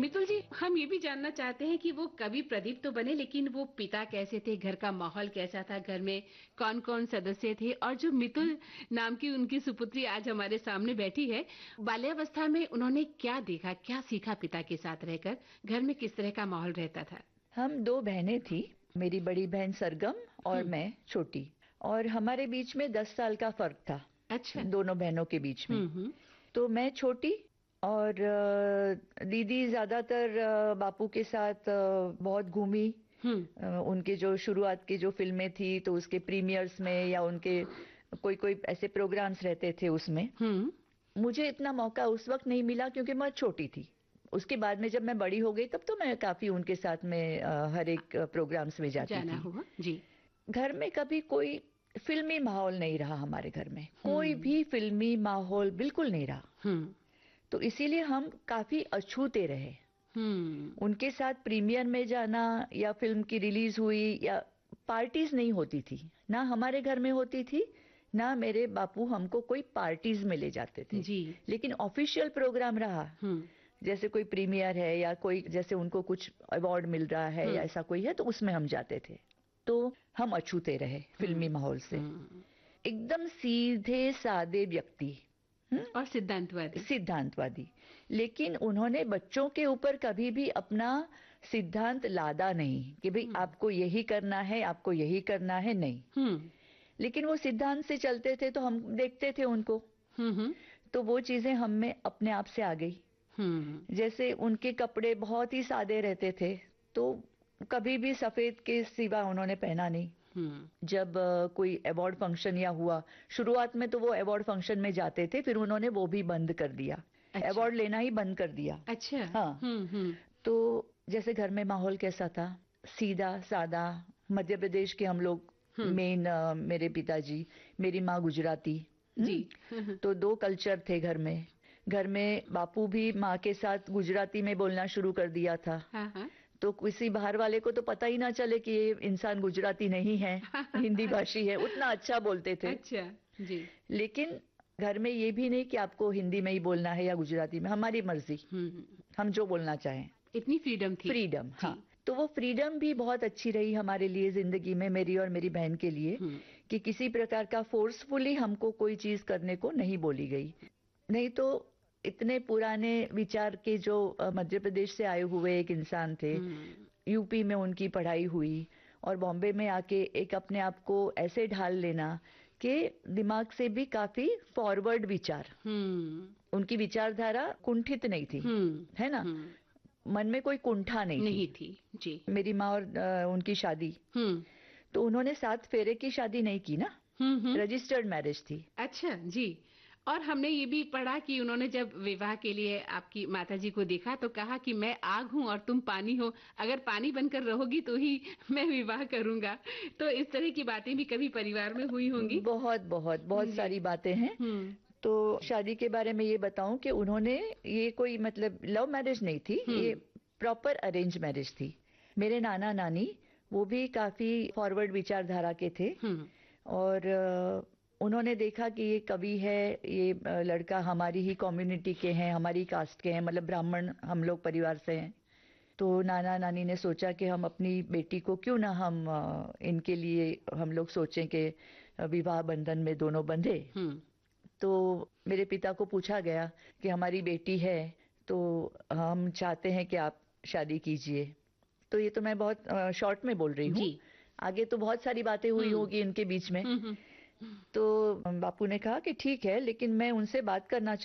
मितुल जी, हम ये भी जानना चाहते हैं कि वो कवि प्रदीप तो बने, लेकिन वो पिता कैसे थे, घर का माहौल कैसा था, घर में कौन-कौन सदस्य थे, और जो मितुल नाम की उनकी सुपुत्री आज हमारे सामने बैठी है, बाल्यावस्था में उन्होंने क्या देखा, क्या सीखा पिता के साथ रहकर, घर में किस तरह का माहौल रहता था? हम दो बहनें थी। मेरी बड़ी बहन सरगम और हम्म। मैं छोटी। और हमारे बीच में 10 साल का फर्क था अच्छा। दोनों बहनों के बीच में। हम्म। तो मैं छोटी और दीदी ज्यादातर बापू के साथ बहुत घूमी। हम्म। उनके जो शुरुआत की जो फिल्में थी तो उसके प्रीमियर्स में या उनके कोई कोई ऐसे प्रोग्राम्स रहते थे उसमें। हम्म। मुझे इतना मौका उस वक्त नहीं मिला क्योंकि मैं छोटी थी। उसके बाद में जब मैं बड़ी हो गई तब तो मैं काफी उनके साथ में हर एक प्रोग्राम्स में जाती जाना थी। हुआ जी। घर में कभी कोई फिल्मी माहौल नहीं रहा। हमारे घर में कोई हम्म। भी फिल्मी माहौल बिल्कुल नहीं रहा। हम्म। तो इसीलिए हम काफी अछूते रहे। हम्म। उनके साथ प्रीमियर में जाना या फिल्म की रिलीज हुई या पार्टीज नहीं होती थी। ना हमारे घर में होती थी, ना मेरे बापू हमको कोई पार्टीज में ले जाते थे। जी। लेकिन ऑफिशियल प्रोग्राम रहा, हम्म। जैसे कोई प्रीमियर है या कोई जैसे उनको कुछ अवार्ड मिल रहा है या हम्म। ऐसा कोई है तो उसमें हम जाते थे। तो हम अछूते रहे फिल्मी हम्म। माहौल से। हम्म। एकदम सीधे सादे व्यक्ति। हम्म, और सिद्धांतवादी। सिद्धांतवादी। लेकिन उन्होंने बच्चों के ऊपर कभी भी अपना सिद्धांत लादा नहीं कि भाई हम्म। आपको यही करना है, आपको यही करना है, नहीं। हम्म। लेकिन वो सिद्धांत से चलते थे तो हम देखते थे उनको। हम्म। तो वो चीजें हम में अपने आप से आ गई। हम्म। जैसे उनके कपड़े बहुत ही सादे रहते थे तो कभी भी सफेद के सिवा उन्होंने पहना नहीं। हम्म। जब कोई अवार्ड फंक्शन या हुआ, शुरुआत में तो वो अवार्ड फंक्शन में जाते थे, फिर उन्होंने वो भी बंद कर दिया। अच्छा। अवार्ड लेना ही बंद कर दिया। अच्छा। हाँ। हम्म। तो जैसे घर में माहौल कैसा था, सीधा सादा। मध्य प्रदेश के हम लोग हम्म। मेन, मेरे पिताजी, मेरी माँ गुजराती। जी। तो दो कल्चर थे घर में। घर में बापू भी माँ के साथ गुजराती में बोलना शुरू कर दिया था। हाँ हाँ। तो किसी बाहर वाले को तो पता ही ना चले कि ये इंसान गुजराती नहीं है, हिंदी भाषी है। उतना अच्छा बोलते थे। अच्छा। जी। लेकिन घर में ये भी नहीं कि आपको हिंदी में ही बोलना है या गुजराती में, हमारी मर्जी, हम्म। हम जो बोलना चाहें। इतनी फ्रीडम थी। फ्रीडम, जी। हाँ। तो वो फ्रीडम भी बहुत अच्छी रही हमारे लिए जिंदगी में, मेरी और मेरी बहन के लिए। हम्म। कि किसी प्रकार का फोर्सफुली हमको कोई चीज करने को नहीं बोली गई। नहीं तो इतने पुराने विचार के जो मध्य प्रदेश से आए हुए एक इंसान थे, हम्म। यूपी में उनकी पढ़ाई हुई और बॉम्बे में आके एक अपने आप को ऐसे ढाल लेना कि दिमाग से भी काफी फॉरवर्ड विचार। उनकी विचारधारा कुंठित नहीं थी, है ना। हम्म। मन में कोई कुंठा नहीं थी। नहीं थी। जी। मेरी माँ और उनकी शादी, हम्म। तो उन्होंने 7 फेरे की शादी नहीं की ना, हम्म। रजिस्टर्ड मैरिज थी। अच्छा जी। और हमने ये भी पढ़ा कि उन्होंने जब विवाह के लिए आपकी माताजी को देखा तो कहा कि मैं आग हूं और तुम पानी हो, अगर पानी बनकर रहोगी तो ही मैं विवाह करूंगा। तो इस तरह की बातें भी कभी परिवार में हुई होंगी। बहुत बहुत बहुत जी। सारी बातें हैं। हम्म। तो शादी के बारे में ये बताऊं कि उन्होंने, ये कोई मतलब लव मैरिज नहीं थी, ये हम्म। प्रॉपर अरेंज मैरिज थी। मेरे नाना नानी वो भी काफी फॉरवर्ड विचारधारा के थे। हम्म। और उन्होंने देखा कि ये कवि है, ये लड़का हमारी ही कम्युनिटी के हैं, हमारी कास्ट के हैं, मतलब ब्राह्मण हम लोग परिवार से हैं। तो नाना नानी ने सोचा कि हम अपनी बेटी को क्यों ना हम इनके लिए हम लोग सोचें कि विवाह बंधन में दोनों बंधे। हम्म। तो मेरे पिता को पूछा गया कि हमारी बेटी है तो हम चाहते हैं कि आप शादी कीजिए। तो ये तो मैं बहुत शॉर्ट में बोल रही हूँ, जी। आगे तो बहुत सारी बातें हुई हम्म। होगी इनके बीच में। हम्म। तो बापू ने कहा कि ठीक है, लेकिन मैं उनसे बात करना